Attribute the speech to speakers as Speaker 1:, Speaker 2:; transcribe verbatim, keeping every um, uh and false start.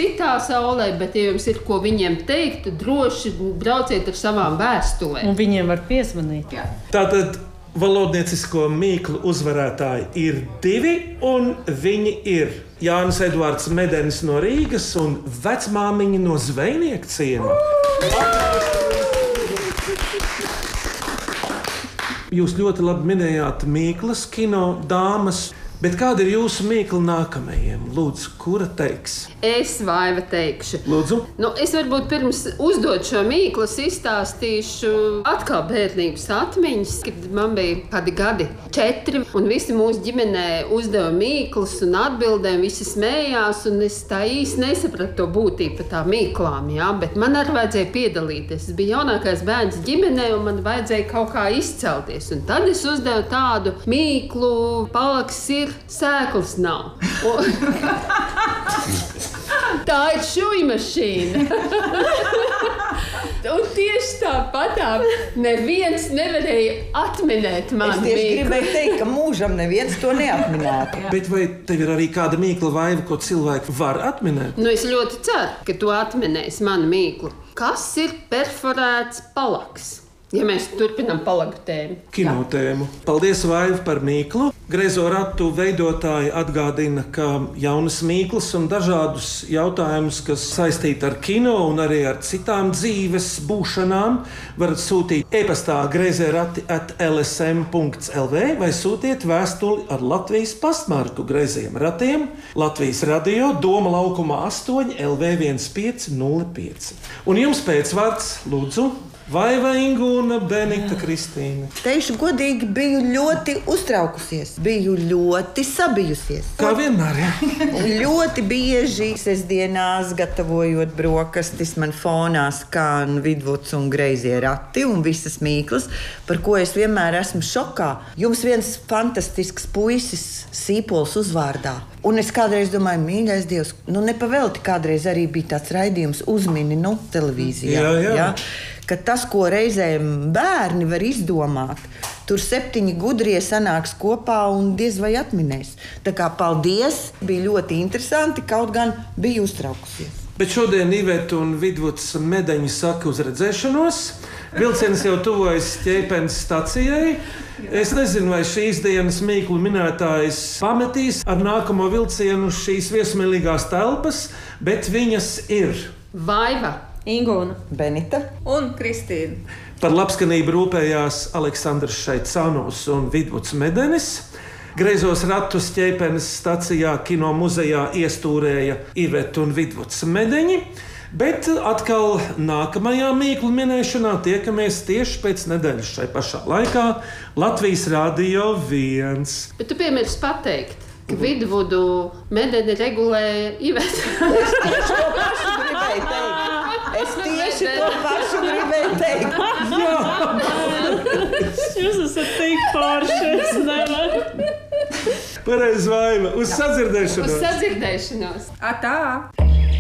Speaker 1: citā saulē, bet, ja jums ir ko viņiem teikt, droši brauciet ar savām vēstulēm.
Speaker 2: Un viņiem var piezvanīt.
Speaker 1: Jā.
Speaker 3: Tātad valodniecisko mīklu uzvarētāji ir divi, un viņi ir Jānis Edvards Medenis no Rīgas un vecmāmiņa no Zvejnieka ciema. Jūs ļoti labi minējāt mīklas, kino, dāmas. Bet kāda ir jūsu mīkla nākamajiem? Lūdzu, kura teiks?
Speaker 1: Es Vaiva teikšu.
Speaker 3: Lūdzu.
Speaker 1: Nu, es varbūt pirms uzdot šo mīklu, izstāstīšu atkal bērnības atmiņas, kad man bija kādi gadi četri, un visi mūsu ģimenē uzdeva mīklas un atbildēm, visi smējās, un es tā īsti nesapratu to būtību par tām mīklām, jā, bet man arī vajadzēja piedalīties. Es biju jaunākais bērns ģimenē, un man vajadzēja kaut kā izcelties, un tad es uzdevu tādu mīklu, palaks ir, sēklas nav. Un... Tā ir šujmašīna. Un tieši tāpat tā neviens nevarēja atminēt mani.
Speaker 4: Es tieši gribēju teikt, ka mūžam neviens to neatminētu.
Speaker 3: Bet vai tev ir arī kāda mīkla, Vaiva, ko cilvēki var atminēt?
Speaker 1: Nu, es ļoti ceru, ka tu atminēsi manu mīklu. Kas ir perforēts palaks? Ja mēs turpinām palagu tēmu.
Speaker 3: Kino tēmu. Paldies, Vaiva, par mīklu. Grezo ratu veidotāji atgādina, ka jaunas mīklas un dažādus jautājumus, kas saistīti ar kino un arī ar citām dzīves būšanām, varat sūtīt e-pastā greizerati at l s m punkts l v vai sūtiet vēstuli ar Latvijas pastmarku Greiziem ratiem, Latvijas radio, Doma laukumā astoņi, L V viens pieci nulle pieci. Un jums pēcvārds, lūdzu, Vaiva Ingūna, Benita Kristīna.
Speaker 4: Teikšu godīgi, biju ļoti uztraukusies, biju ļoti sabijusies.
Speaker 3: Kā vienmēr, jā.
Speaker 4: Ļoti bieži sestdienās, gatavojot brokastis, man fonā skan Vidvuds un Greizie rati un visas mīklas, par ko es vienmēr esmu šokā. Jums viens fantastisks puisis Sīpols uzvārdā. Un es kādreiz domāju, mīļais Dievs, nu nepavelti kādreiz arī bija tāds raidījums Uzmini, nu, televīzijā.
Speaker 3: Jā, jā.
Speaker 4: Jā? Ka tas, ko reizēm bērni var izdomāt, tur septiņi gudrie sanāks kopā un diez vai atminēs. Tā kā paldies, bija ļoti interesanti, kaut gan bija uztraukusies.
Speaker 3: Bet šodien Iveta un Vidvuds Medeņi saka uz redzēšanos. Vilciens jau tuvojas Ķeipenes stacijai. Es nezinu, vai šīs dienas mīklu minētājs pametīs ar nākamo vilcienu šīs viesmīlīgās telpas, bet viņas ir
Speaker 1: Vaiva,
Speaker 2: Ingūna,
Speaker 4: Benita
Speaker 2: un Kristīna.
Speaker 3: Par labskanību rūpējās Aleksandrs Šaicānovs un Vidvuds Medenis. Greizos ratus Ķeipenes stacijā kino muzejā iestūrēja Iveta un Vidvuds Medeņi. Bet atkal nākamajā mīklu minēšanā tiekamies tieši pēc nedēļas šai pašā laikā Latvijas radio viens.
Speaker 1: bet tu piemirsti pateikt, ka Vidvudu Medeni regulē Iveta.
Speaker 4: Es tieši to pašu gribēju teikt. Es tieši to pašu gribēju teikt.
Speaker 2: Jūs esat tik forši, es nevaru.
Speaker 3: Pareizi, Vaiva. Uz sadzirdēšanos!
Speaker 1: Uz sadzirdēšanos!
Speaker 2: Atā!